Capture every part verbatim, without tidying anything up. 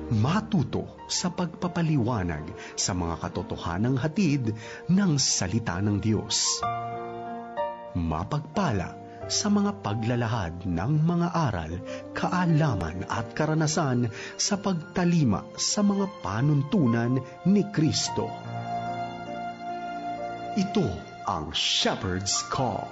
matuto sa pagpapaliwanag sa mga katotohanang hatid ng salita ng Diyos. Mapagpala sa mga paglalahad ng mga aral, kaalaman at karanasan sa pagtalima sa mga panuntunan ni Kristo. Ito ang Shepherd's Call.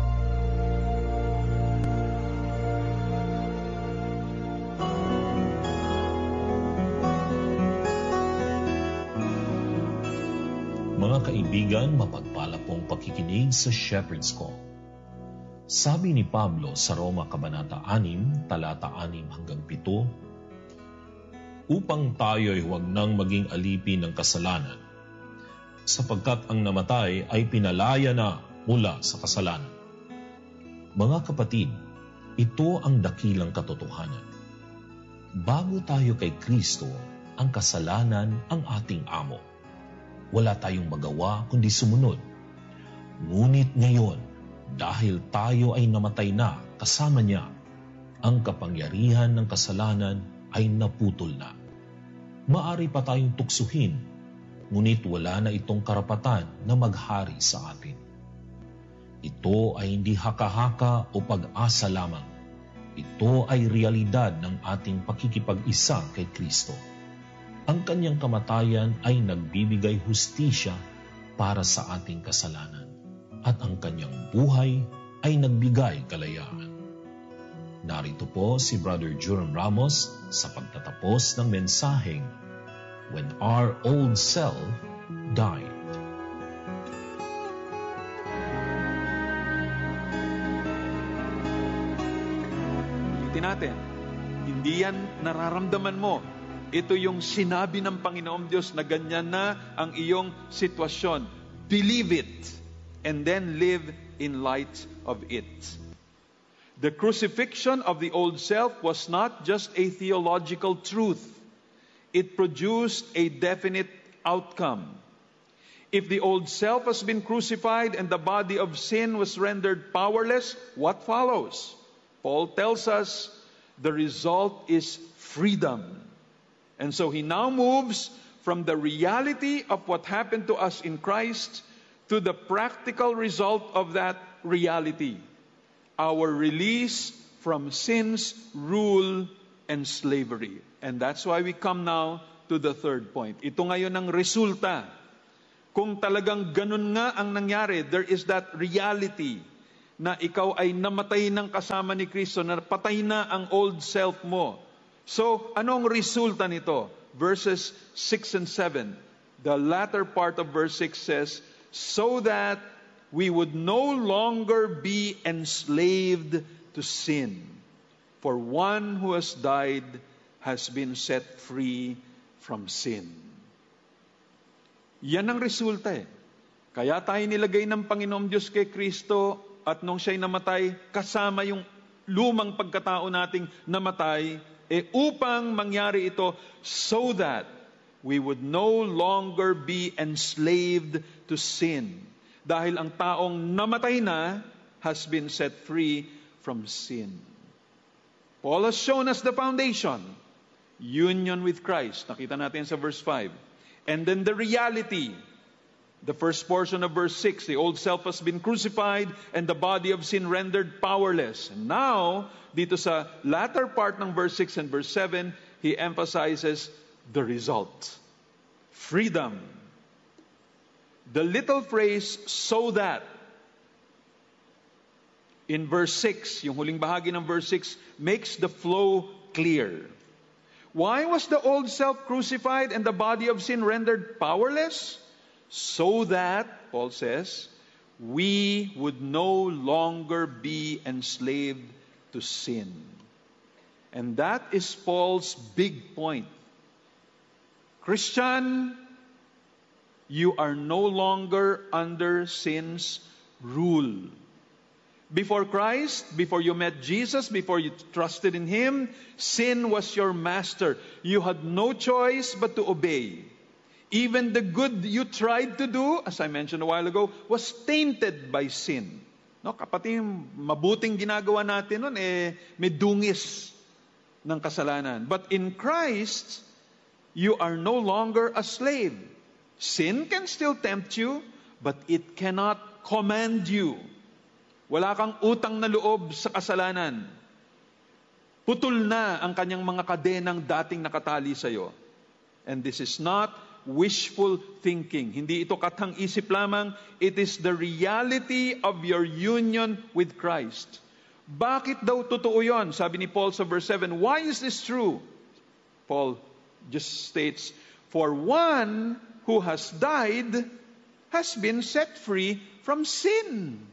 Mga kaibigan, mapagpala pong pakikinig sa Shepherd's Call. Sabi ni Pablo sa Roma Kabanata six, talata six hanggang seven, upang tayo'y huwag nang maging alipin ng kasalanan, sapagkat ang namatay ay pinalaya na mula sa kasalanan. Mga kapatid, ito ang dakilang katotohanan. Bago tayo kay Kristo, ang kasalanan ang ating amo. Wala tayong magawa kundi sumunod. Ngunit ngayon, dahil tayo ay namatay na kasama niya, ang kapangyarihan ng kasalanan ay naputol na. Maari pa tayong tuksuhin, ngunit wala na itong karapatan na maghari sa atin. Ito ay hindi haka-haka o pag-asa lamang. Ito ay realidad ng ating pakikipag-isa kay Kristo. Ang kanyang kamatayan ay nagbibigay hustisya para sa ating kasalanan, at ang kanyang buhay ay nagbigay kalayaan. Narito po si Brother Joram Ramos sa pagtatapos ng mensaheng When Our Old Self Died. Ulitin natin, hindi yan nararamdaman mo. Ito yung sinabi ng Panginoong Diyos na ganyan na ang iyong sitwasyon. Believe it and then live in light of it. The crucifixion of the old self was not just a theological truth. It produced a definite outcome. If the old self has been crucified and the body of sin was rendered powerless, what follows? Paul tells us the result is freedom. And so he now moves from the reality of what happened to us in Christ to the practical result of that reality. Our release from sin's rule and slavery. And that's why we come now to the third point. Ito ngayon ang resulta. Kung talagang ganun nga ang nangyari, there is that reality na ikaw ay namatay ng kasama ni Kristo, na patay na ang old self mo. So, anong resulta nito? Verses six and seven. The latter part of verse six says, so that we would no longer be enslaved to sin. For one who has died has been set free from sin. Yan ang resulta eh. Kaya tayo nilagay ng Panginoong Diyos kay Kristo, at nung siya'y namatay, kasama yung lumang pagkatao nating namatay, eh upang mangyari ito so that we would no longer be enslaved to sin. Dahil ang taong namatay na has been set free from sin. Paul has shown us the foundation. Union with Christ. Nakita natin sa verse five. And then the reality. The first portion of verse six, the old self has been crucified and the body of sin rendered powerless. And now, dito sa latter part ng verse six and verse seven, he emphasizes the result. Freedom. The little phrase, so that, in verse six, yung huling bahagi ng verse six, makes the flow clear. Why was the old self crucified and the body of sin rendered powerless? So that, Paul says, we would no longer be enslaved to sin. And that is Paul's big point. Christian, you are no longer under sin's rule. Before Christ, before you met Jesus, before you trusted in Him, sin was your master. You had no choice but to obey. Even the good you tried to do, as I mentioned a while ago, was tainted by sin. No, kapatid, mabuting ginagawa natin nun, eh, may dungis ng kasalanan. But in Christ, you are no longer a slave. Sin can still tempt you, but it cannot command you. Wala kang utang na loob sa kasalanan. Putol na ang kanyang mga kadenang dating nakatali sa iyo. And this is not wishful thinking. Hindi ito katang-isip lamang. It is the reality of your union with Christ. Bakit daw totoo yon? Sabi ni Paul sa verse seven, why is this true? Paul just states, for one who has died has been set free from sin.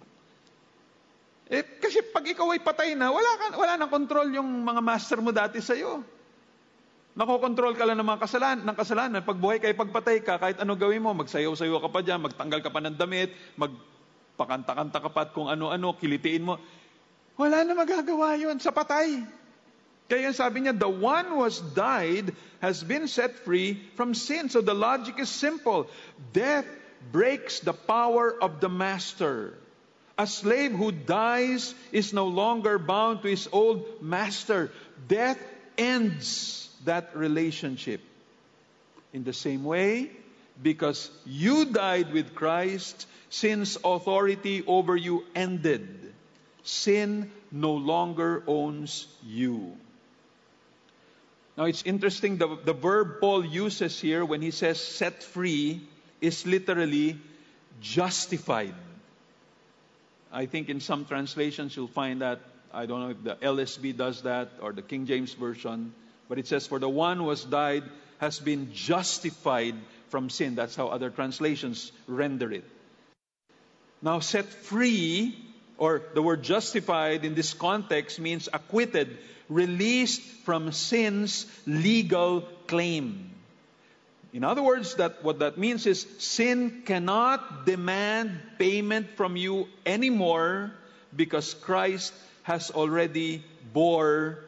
Eh, kasi pag ikaw ay patay na, wala, ka, wala nang control yung mga master mo dati sa'yo. Nakokontrol ka lang ng mga kasalanan, ng kasalanan. Pag buhay ka, pagpatay ka, kahit ano gawin mo, magsayaw-sayaw ka pa dyan, magtanggal ka pa ng damit, magpakanta-kanta ka pa at kung ano-ano, kilitiin mo. Wala na magagawa yun sa patay. Kaya sabi niya, the one who has died has been set free from sin. So the logic is simple. Death breaks the power of the master. A slave who dies is no longer bound to his old master. Death ends that relationship. In the same way, because you died with Christ, sin's authority over you ended. Sin no longer owns you. Now it's interesting, the, the verb Paul uses here when he says set free is literally justified. I think in some translations you'll find that, I don't know if the L S B does that or the King James Version, but it says, for the one who has died has been justified from sin. That's how other translations render it. Now, set free, or the word justified in this context means acquitted, released from sin's legal claim. In other words, that what that means is sin cannot demand payment from you anymore because Christ has already bore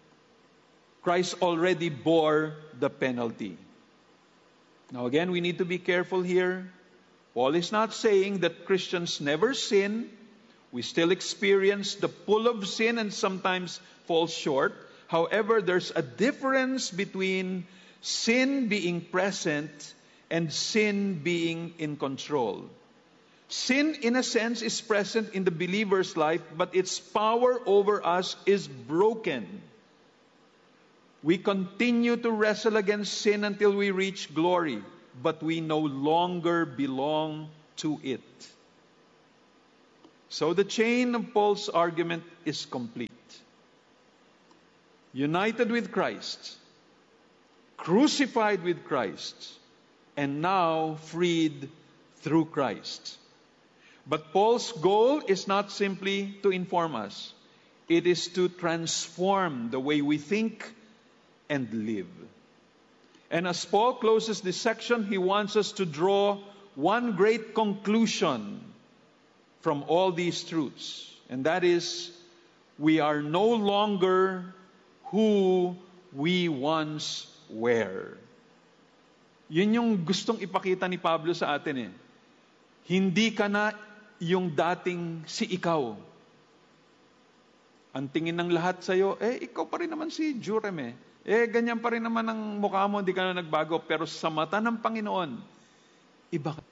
Christ already bore the penalty. Now again, we need to be careful here. Paul is not saying that Christians never sin. We still experience the pull of sin and sometimes fall short. However, there's a difference between sin being present and sin being in control. Sin, in a sense, is present in the believer's life, but its power over us is broken. We continue to wrestle against sin until we reach glory, but we no longer belong to it. So the chain of Paul's argument is complete. United with Christ, crucified with Christ, and now freed through Christ. But Paul's goal is not simply to inform us. It is to transform the way we think and live. And as Paul closes this section, he wants us to draw one great conclusion from all these truths. And that is, we are no longer who we once were. Yun yung gustong ipakita ni Pablo sa atin eh. Hindi ka na yung dating si ikaw. Ang tingin ng lahat sa'yo, eh, ikaw pa rin naman si Jurem eh. Eh, ganyan pa rin naman ang mukha mo, hindi ka na nagbago. Pero sa mata ng Panginoon, iba ka.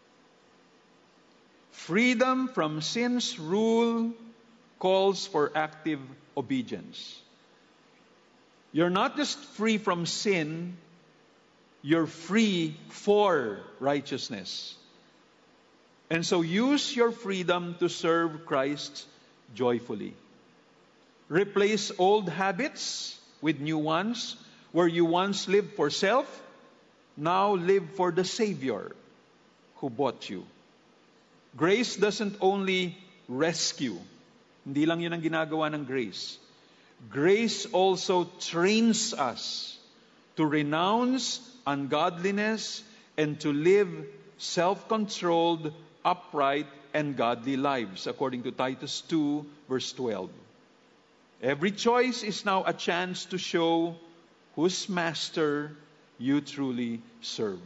Freedom from sin's rule calls for active obedience. You're not just free from sin, you're free for righteousness. And so use your freedom to serve Christ joyfully. Replace old habits with new ones. Where you once lived for self, now live for the Savior who bought you. Grace doesn't only rescue. Hindi lang yun ang ginagawa ng grace. Grace also trains us to renounce ungodliness and to live self-controlled, upright, and godly lives, according to Titus two, verse twelve. Every choice is now a chance to show whose master you truly serve.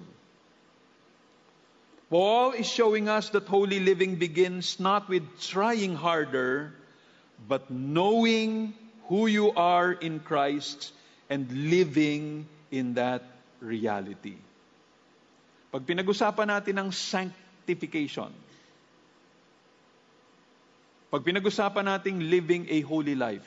Paul is showing us that holy living begins not with trying harder, but knowing who you are in Christ and living in that reality. Pag pinag-usapan natin ang sanctification, pag pinag-usapan natin living a holy life,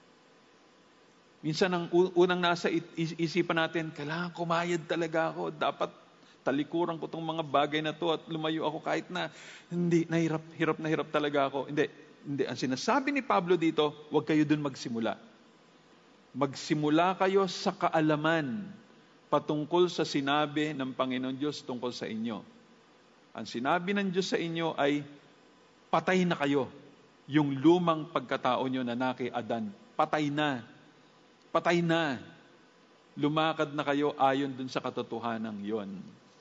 minsan ang unang nasa isipan natin, kailangan kumayad talaga ako, dapat talikuran ko itong mga bagay na to at lumayo ako kahit na hindi, nahirap, hirap na hirap talaga ako. Hindi, hindi. Ang sinasabi ni Pablo dito, huwag kayo dun magsimula. Magsimula kayo sa kaalaman patungkol sa sinabi ng Panginoon Diyos tungkol sa inyo. Ang sinabi ng Diyos sa inyo ay, patay na kayo. Yung lumang pagkatao nyo na na kay Adan, patay na. Patay na. Lumakad na kayo ayon dun sa katotohanan yon.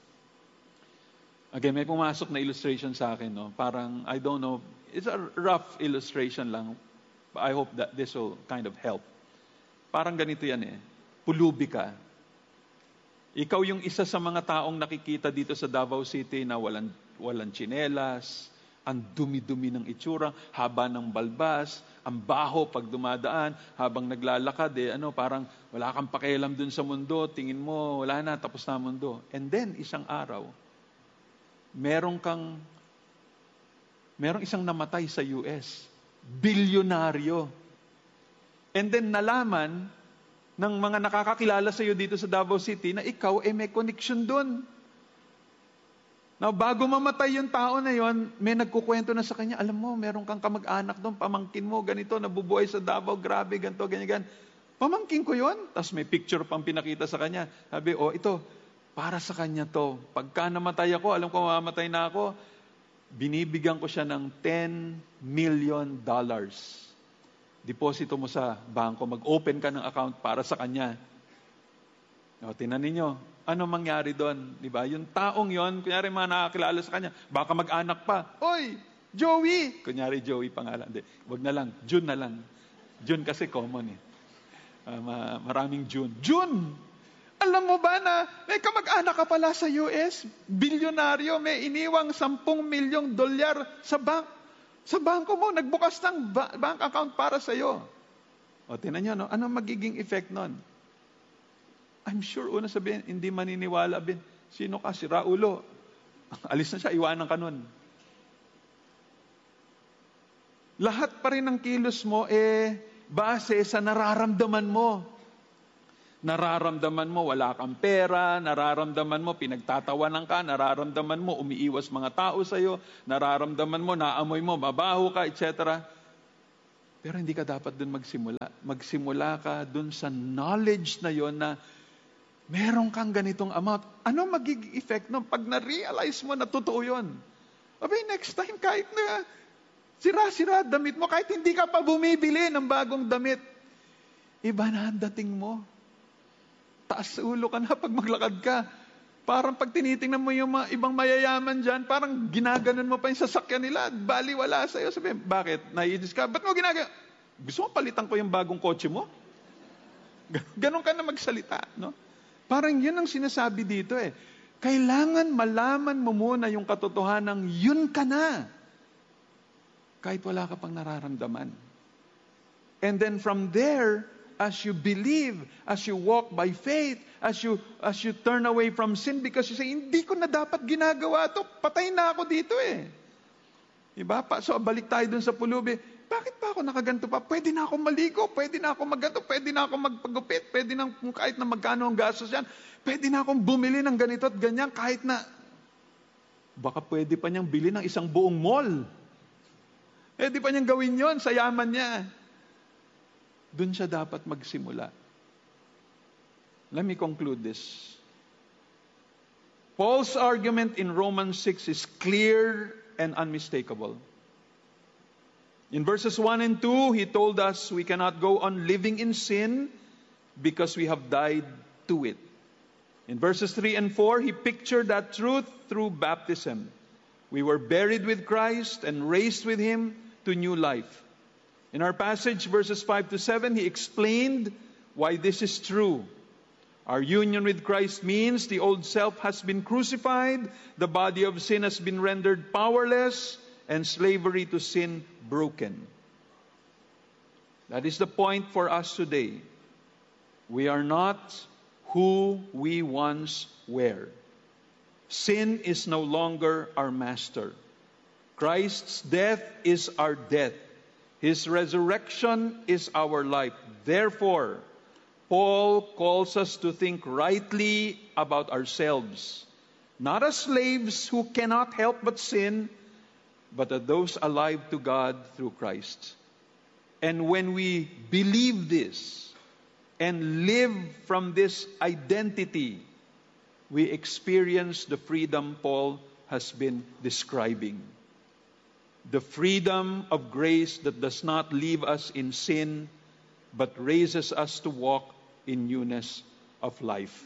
Again, may pumasok na illustration sa akin. No? Parang, I don't know, it's a rough illustration lang. But I hope that this will kind of help. Parang ganito yan eh. Pulubi ka. Ikaw yung isa sa mga taong nakikita dito sa Davao City na walang, walang tsinelas, ang dumi-dumi ng itsura, haba ng balbas, ang baho pag dumadaan, habang naglalakad, eh, ano, parang wala kang pakialam dun sa mundo, tingin mo, wala na, tapos na mundo. And then, isang araw, meron kang, merong isang namatay sa U S, bilyonaryo. And then, nalaman ng mga nakakakilala sa iyo dito sa Davao City na ikaw ay eh, may connection dun. Now, bago mamatay yung tao na yon, may nagkukwento na sa kanya, alam mo, meron kang kamag-anak doon, pamangkin mo, ganito, nabubuhay sa Davao, grabe, ganito, ganyan, ganyan. Pamangkin ko yon. Tapos may picture pang pinakita sa kanya. Sabi, oh, ito, para sa kanya to. Pagka namatay ako, alam ko mamamatay na ako, binibigyan ko siya ng ten million dollars. Deposito mo sa bangko, mag-open ka ng account para sa kanya. O, tinan ninyo, ano mangyari doon? Diba? Yung taong yon, kunyari mga nakakilala sa kanya, baka mag-anak pa. Oy, Joey! Kunyari Joey pangalan. Hindi, wag na lang, June na lang. June kasi common eh. Uh, maraming June. June! Alam mo ba na may kamag-anak ka pala sa U S? Bilyonaryo, may iniwang sampung milyong dolyar sa bank. Sa bangko mo, nagbukas ng ba- bank account para sa'yo. O, tinan nyo, no? Ano magiging effect nun? I'm sure, una sabihin, hindi maniniwala, bin, sino ka? Si Raulo. Alis na siya, iwanan ka nun. Lahat pa rin ng kilos mo, eh, base sa nararamdaman mo. Nararamdaman mo, wala kang pera, nararamdaman mo, pinagtatawanan ka, nararamdaman mo, umiiwas mga tao sa'yo, nararamdaman mo, naamoy mo, mabaho ka, et cetera. Pero hindi ka dapat dun magsimula. Magsimula ka dun sa knowledge na yon na meron kang ganitong amount. Ano magiging effect nun? Pag na-realize mo na totoo yun. Abay, next time, kahit na sira-sira damit mo, kahit hindi ka pa bumibili ng bagong damit, iba na ang dating mo. Taas ulo ka na pag maglakad ka. Parang pag tinitingnan mo yung mga ibang mayayaman dyan, parang ginaganon mo pa yung sasakyan nila. Baliwala sa'yo. Sabi, bakit? Naiinis ka? Ba't mo ginagawa? Gusto mo palitan ko yung bagong kotse mo? Ganon ka na magsalita, no? Parang yun ang sinasabi dito eh. Kailangan malaman mo muna yung katotohanan, yun ka na. Kahit wala ka pang nararamdaman. And then from there, as you believe, as you walk by faith, as you as you turn away from sin because you say, hindi ko na dapat ginagawa to, patay na ako dito eh. Diba? So balik tayo dun sa pulubi. Bakit pa ako nakaganto pa? Pwede na ako maligo, pwede na ako magganto, pwede na ako magpagupit, pwede na kahit na magkano ang gastos yan, pwede na akong bumili ng ganito at ganyan kahit na baka pwede pa niyang bili ng isang buong mall. Pwede pa niyang gawin yon sa yaman niya. Doon siya dapat magsimula. Let me conclude this. Paul's argument in Romans six is clear and unmistakable. In verses one and two, he told us we cannot go on living in sin because we have died to it. In verses three and four, he pictured that truth through baptism. We were buried with Christ and raised with him to new life. In our passage, verses five to seven, he explained why this is true. Our union with Christ means the old self has been crucified, the body of sin has been rendered powerless, and slavery to sin broken. That is the point for us today. We are not who we once were. Sin is no longer our master. Christ's death is our death. His resurrection is our life. Therefore, Paul calls us to think rightly about ourselves, not as slaves who cannot help but sin, but as those alive to God through Christ. And when we believe this and live from this identity, we experience the freedom Paul has been describing. The freedom of grace that does not leave us in sin, but raises us to walk in newness of life.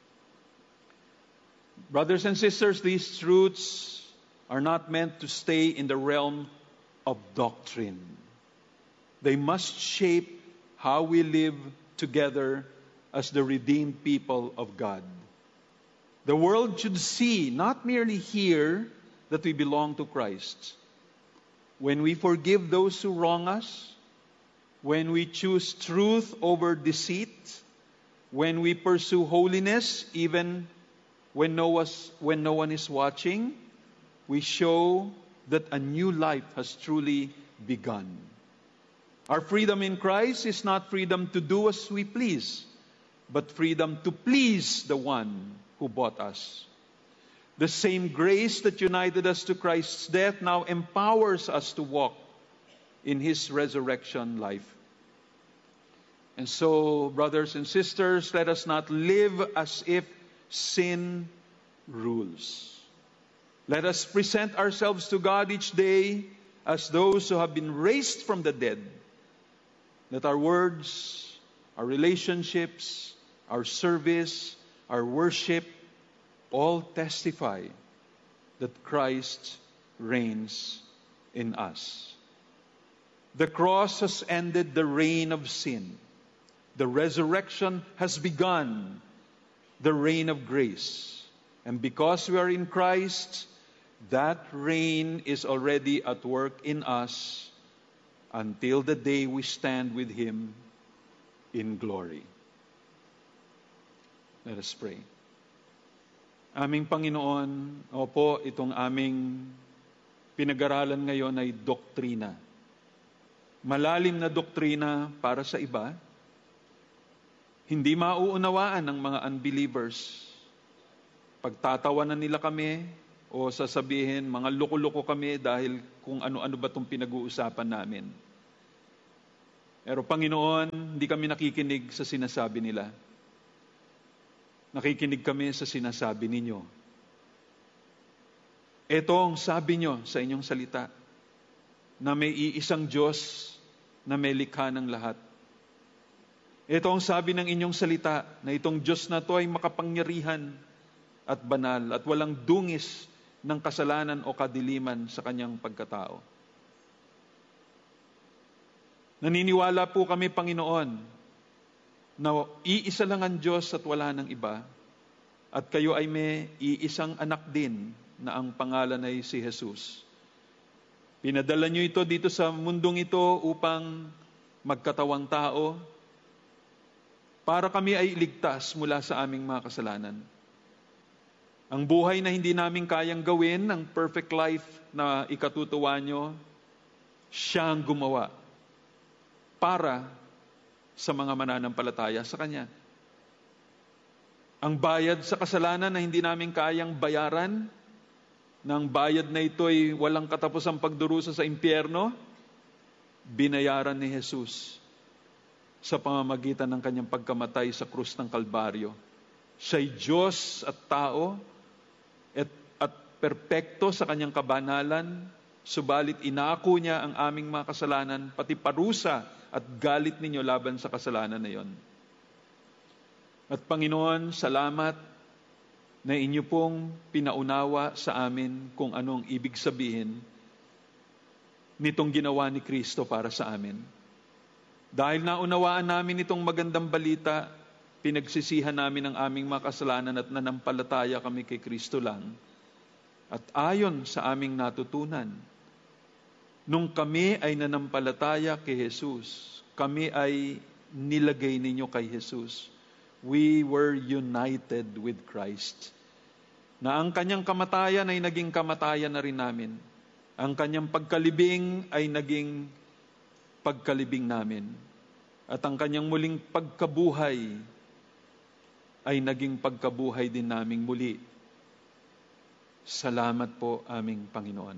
Brothers and sisters, these truths are not meant to stay in the realm of doctrine. They must shape how we live together as the redeemed people of God. The world should see, not merely hear, that we belong to Christ. When we forgive those who wrong us, when we choose truth over deceit, when we pursue holiness even when no, was, when no one is watching, we show that a new life has truly begun. Our freedom in Christ is not freedom to do as we please, but freedom to please the one who bought us. The same grace that united us to Christ's death now empowers us to walk in His resurrection life. And so, brothers and sisters, let us not live as if sin rules. Let us present ourselves to God each day as those who have been raised from the dead. Let our words, our relationships, our service, our worship, all testify that Christ reigns in us. The cross has ended the reign of sin. The resurrection has begun the reign of grace. And because we are in Christ, that reign is already at work in us until the day we stand with Him in glory. Let us pray. Aming Panginoon, opo, itong aming pinag-aralan ngayon ay doktrina. Malalim na doktrina para sa iba. Hindi mauunawaan ng mga unbelievers. Pagtatawanan nila kami o sasabihin, mga loko-loko kami dahil kung ano-ano ba itong pinag-uusapan namin. Pero Panginoon, hindi kami nakikinig sa sinasabi nila. Nakikinig kami sa sinasabi ninyo. Ito ang sabi nyo sa inyong salita, na may iisang Diyos na may likha ng lahat. Ito ang sabi ng inyong salita, na itong Diyos na to ay makapangyarihan at banal at walang dungis ng kasalanan o kadiliman sa kanyang pagkatao. Naniniwala po kami, Panginoon, na iisa lang ang Diyos at wala ng iba, at kayo ay may iisang anak din na ang pangalan ay si Jesus. Pinadala niyo ito dito sa mundong ito upang magkatawang tao, para kami ay iligtas mula sa aming mga kasalanan. Ang buhay na hindi namin kayang gawin, ang perfect life na ikatutuwa nyo, siya ang gumawa para sa mga mananampalataya sa Kanya. Ang bayad sa kasalanan na hindi namin kayang bayaran, ng bayad na ito ay walang katapusang pagdurusa sa impyerno, binayaran ni Jesus sa pamamagitan ng Kanyang pagkamatay sa krus ng Kalbaryo. Siya'y Diyos at tao at, at perpekto sa Kanyang kabanalan, subalit inako niya ang aming mga kasalanan, pati parusa at galit ninyo laban sa kasalanan na yon. At Panginoon, salamat na inyo pong pinaunawa sa amin kung anong ibig sabihin nitong ginawa ni Kristo para sa amin. Dahil naunawaan namin itong magandang balita, pinagsisihan namin ang aming mga kasalanan at nanampalataya kami kay Kristo lang. At ayon sa aming natutunan, nung kami ay nanampalataya kay Jesus, kami ay nilagay ninyo kay Jesus. we were united with Christ. Na ang kanyang kamatayan ay naging kamatayan na rin namin. Ang kanyang pagkalibing ay naging pagkalibing namin. At ang kanyang muling pagkabuhay ay naging pagkabuhay din naming muli. Salamat po aming Panginoon.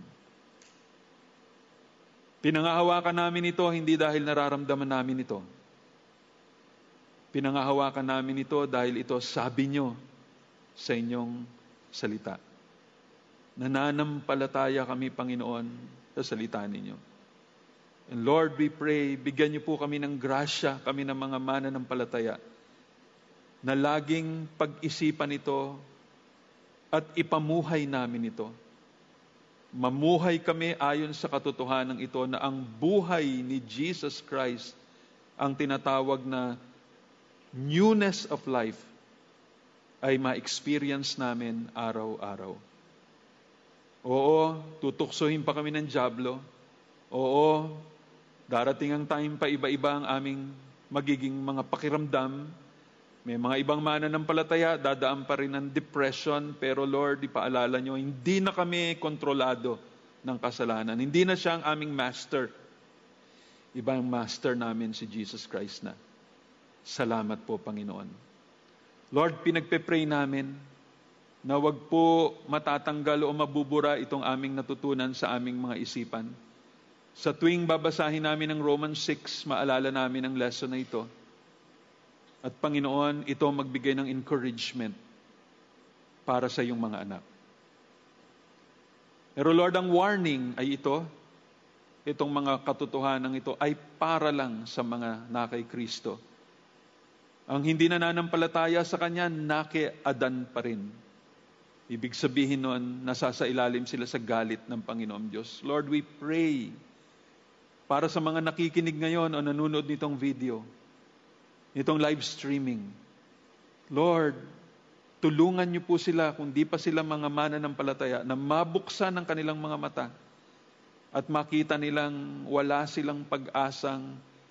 Pinangahawakan namin ito hindi dahil nararamdaman namin ito. Pinangahawakan namin ito dahil ito sabi nyo sa inyong salita. Nananampalataya kami, Panginoon, sa salita ninyo. And Lord, we pray, bigyan niyo po kami ng grasya, kami ng mga mananampalataya, na laging pag-isipan ito at ipamuhay namin ito. Mamuhay kami ayon sa katotohanan ito na ang buhay ni Jesus Christ ang tinatawag na newness of life ay ma-experience namin araw-araw. Oo, tutuksohin pa kami ng dyablo. Oo, darating ang time pa iba-iba ang aming magiging mga pakiramdam. May mga ibang mananampalataya, dadaan pa rin ng depression, pero Lord, ipaalala nyo, hindi na kami kontrolado ng kasalanan. Hindi na siya ang aming master. Ibang master namin si Jesus Christ na. Salamat po, Panginoon. Lord, pinagpe-pray namin na wag po matatanggal o mabubura itong aming natutunan sa aming mga isipan. Sa tuwing babasahin namin ang Romans six, maalala namin ang lesson na ito. At Panginoon, ito magbigay ng encouragement para sa iyong mga anak. Pero Lord, ang warning ay ito, itong mga katotohanan ito ay para lang sa mga nakay Kristo. Ang hindi nananampalataya sa Kanya, nakiadan pa rin. Ibig sabihin nun, nasasailalim sila sa galit ng Panginoon Diyos. Lord, we pray para sa mga nakikinig ngayon o nanonood nitong video, itong live streaming. Lord, tulungan niyo po sila kung di pa sila mga mananampalataya na mabuksan ang kanilang mga mata at makita nilang wala silang pag-asang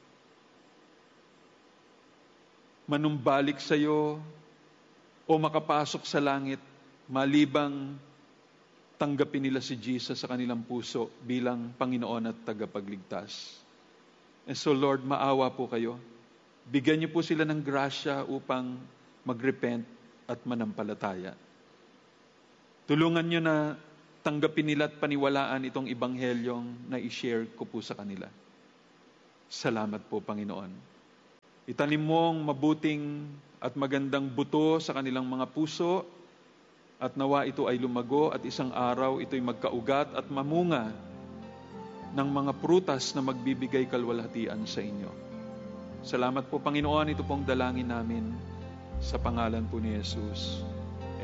manumbalik sa iyo o makapasok sa langit malibang tanggapin nila si Jesus sa kanilang puso bilang Panginoon at tagapagligtas. And so Lord, maawa po kayo. Bigyan niyo po sila ng grasya upang magrepent at manampalataya. Tulungan niyo na tanggapin nila at paniwalaan itong ibanghelyong na i-share ko po sa kanila. Salamat po, Panginoon. Itanim mong mabuting at magandang buto sa kanilang mga puso at nawa ito ay lumago at isang araw ito'y magkaugat at mamunga ng mga prutas na magbibigay kalwalhatian sa inyo. Salamat po, Panginoon. Ito pong dalangin namin sa pangalan po ni Jesus.